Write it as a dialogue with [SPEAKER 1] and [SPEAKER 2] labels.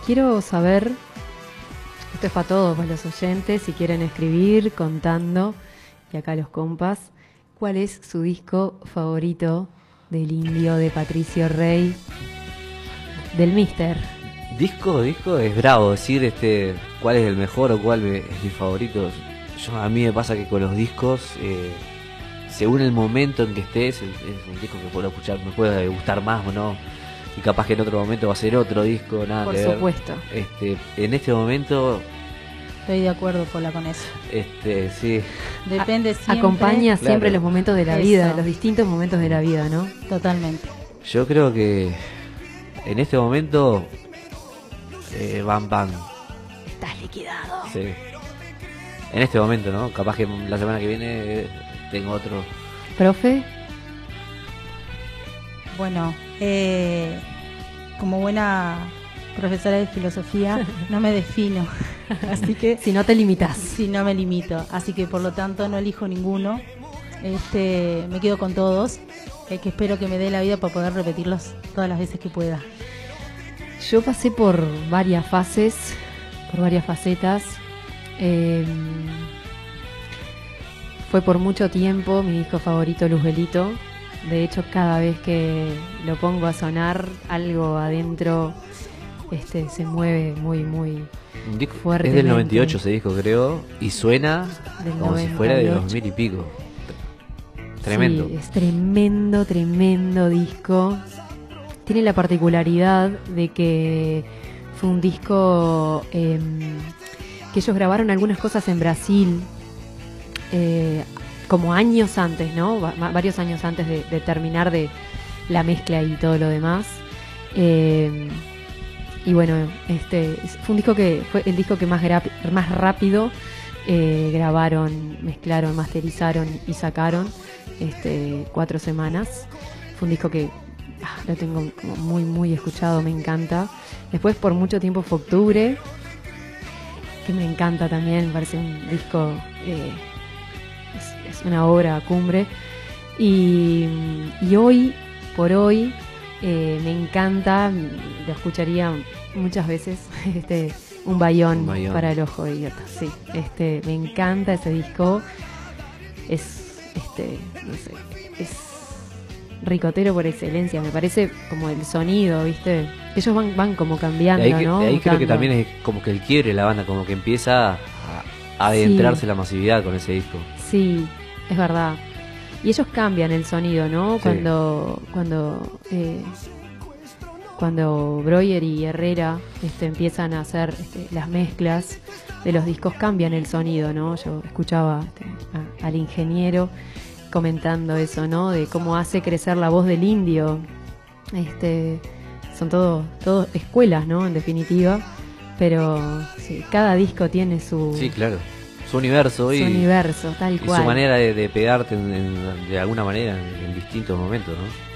[SPEAKER 1] quiero saber, esto es para todos, para los oyentes, si quieren escribir, contando, y acá los compas, ¿cuál es su disco favorito del Indio, de Patricio Rey, del Mister?
[SPEAKER 2] Disco es bravo decir cuál es el mejor o cuál es mi favorito. A mí me pasa que con los discos, según el momento en que estés, es un disco que puedo escuchar, me puede gustar más o no, y capaz que en otro momento va a ser otro disco, nada
[SPEAKER 1] Por
[SPEAKER 2] que ver.
[SPEAKER 1] supuesto.
[SPEAKER 2] En este momento,
[SPEAKER 3] Estoy de acuerdo, Pola, con eso.
[SPEAKER 2] sí,
[SPEAKER 3] Depende siempre.
[SPEAKER 1] Acompaña siempre
[SPEAKER 2] Claro.
[SPEAKER 1] los momentos de la
[SPEAKER 3] Eso.
[SPEAKER 1] vida, los distintos momentos de la vida, ¿no?
[SPEAKER 3] Totalmente.
[SPEAKER 2] yo creo que en este momento, Bam Bam.
[SPEAKER 1] Estás liquidado.
[SPEAKER 2] Sí. En este momento, ¿no? Capaz que la semana que viene tengo otro.
[SPEAKER 1] Profe,
[SPEAKER 3] Bueno, como buena profesora de filosofía, no me defino. Así que,
[SPEAKER 1] si no te limitas.
[SPEAKER 3] sí, no me limito. Así que, por lo tanto, no elijo ninguno. Me quedo con todos. Que espero que me dé la vida para poder repetirlos todas las veces que pueda.
[SPEAKER 1] Yo pasé por varias fases, por varias facetas. Fue por mucho tiempo mi disco favorito, Luzbelito. De hecho, cada vez que lo pongo a sonar, algo adentro se mueve muy, muy
[SPEAKER 2] Un disco
[SPEAKER 1] fuertemente.
[SPEAKER 2] es del 98 ese disco, creo, y suena
[SPEAKER 1] Del
[SPEAKER 2] como si fuera de
[SPEAKER 1] 98.
[SPEAKER 2] 2000 y pico. Tremendo.
[SPEAKER 1] Sí, es tremendo, tremendo disco. Tiene la particularidad de que fue un disco que ellos grabaron algunas cosas en Brasil, como años antes, ¿no? Varios años antes de terminar de la mezcla y todo lo demás. Y bueno, fue un disco que fue el disco que más rápido grabaron, mezclaron, masterizaron y sacaron, 4 semanas. Fue un disco que lo tengo como muy, muy escuchado, me encanta. Después por mucho tiempo fue Octubre, que me encanta también, me parece un disco, es una obra cumbre. Y hoy por hoy me encanta, lo escucharía muchas veces, un bayón
[SPEAKER 2] Un bayón.
[SPEAKER 1] para el ojo idiota. Sí, me encanta ese disco. Es no sé, es ricotero por excelencia, me parece, como el sonido, ¿viste? Ellos van como cambiando,
[SPEAKER 2] Y ahí,
[SPEAKER 1] ¿no?
[SPEAKER 2] ahí creo que
[SPEAKER 1] Mutando.
[SPEAKER 2] también es como que el quiebre de la banda, como que empieza a adentrarse
[SPEAKER 1] Sí.
[SPEAKER 2] la masividad con ese disco.
[SPEAKER 1] Sí, es verdad. Y ellos cambian el sonido, ¿no?
[SPEAKER 2] Sí.
[SPEAKER 1] Cuando Breuer y Herrera empiezan a hacer las mezclas de los discos, cambian el sonido, ¿no? Yo escuchaba al ingeniero comentando eso, ¿no? De cómo hace crecer la voz del Indio. Son todo escuelas, ¿no? En definitiva. Pero sí, cada disco tiene su
[SPEAKER 2] Sí, claro. Su universo
[SPEAKER 1] universo, tal
[SPEAKER 2] y
[SPEAKER 1] cual.
[SPEAKER 2] su manera de pegarte de alguna manera en distintos momentos, ¿no?